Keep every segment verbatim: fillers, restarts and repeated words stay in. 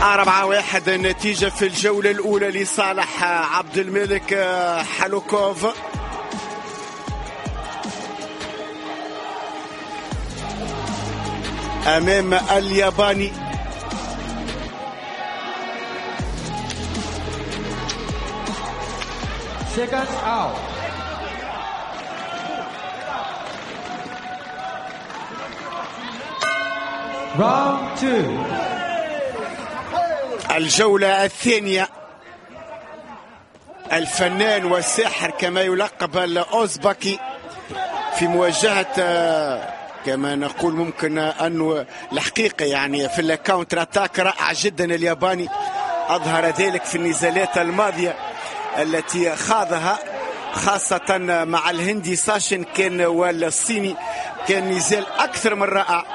أربعة واحد النتيجة في الجولة الأولى لصالح عبد الملك حلوكوف. أمام الياباني. Second out. Round two. الجولة الثانية. الفنان والساحر كما يلقب الأوزبكي في مواجهة كما نقول ممكن أنه الحقيقة يعني في الكاونتر اتاك رائع جدا الياباني، أظهر ذلك في النزالات الماضية التي خاضها خاصة مع الهندي ساشن كان والصيني، كان نزال أكثر من رائع.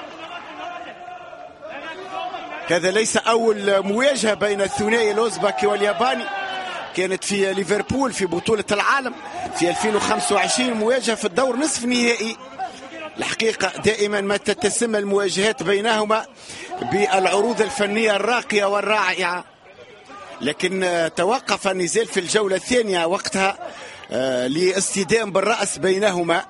هذا ليس أول مواجهة بين الثنائي الأوزبكي والياباني، كانت في ليفربول في بطولة العالم في ألفين وخمسة وعشرين، مواجهة في الدور نصف نهائي. الحقيقة دائما ما تتسم المواجهات بينهما بالعروض الفنية الراقية والرائعة، لكن توقف النزال في الجولة الثانية وقتها لاصطدام بالرأس بينهما،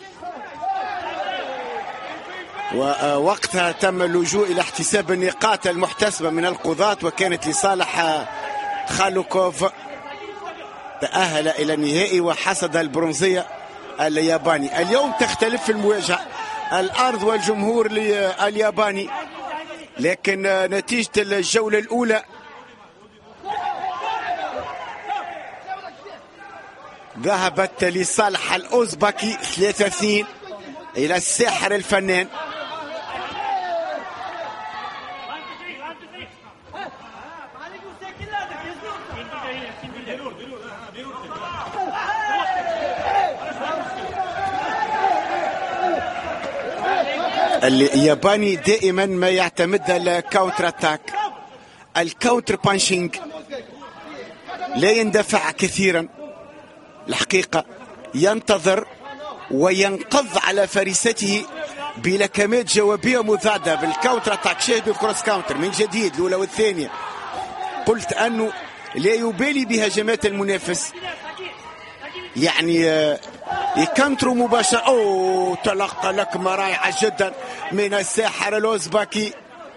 ووقتها تم اللجوء إلى احتساب النقاط المحتسبة من القضاة، وكانت لصالح خالوكوف، تأهل إلى النهائي وحصد البرونزية الياباني. اليوم تختلف المواجهة، الأرض والجمهور للياباني، لكن نتيجة الجولة الأولى ذهبت لصالح الأوزبكي ثلاثة اثنين إلى الساحر الفنان. الياباني دائما ما يعتمد على الكاونتر اتاك، الكاونتر بانشينج، لا يندفع كثيرا، الحقيقة ينتظر وينقض على فريسته بلكمات جوابية مضادة بالكاونتر اتاك. شاهدوا الكروس كاونتر من جديد الأولى والثانية، قلت أنه لا يبالي بهجمات المنافس، يعني يكنتروا مباشرة. أوه، تلقى لكمة رائعة جدا من الساحر الأوزبكي.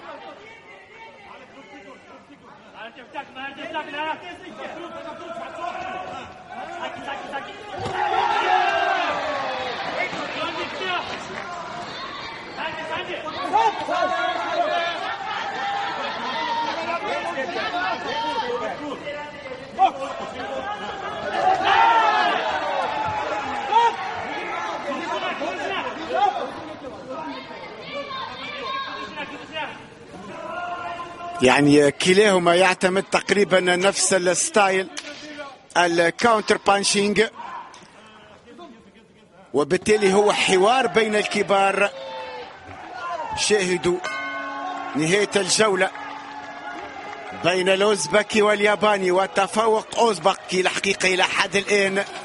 يعني كلاهما يعتمد تقريبا نفس الستايل، الكاونتر بانشينج، وبالتالي هو حوار بين الكبار. شاهدوا نهاية الجولة بين الأوزبكي والياباني، وتفوق أوزبكي الحقيقة إلى حد الآن.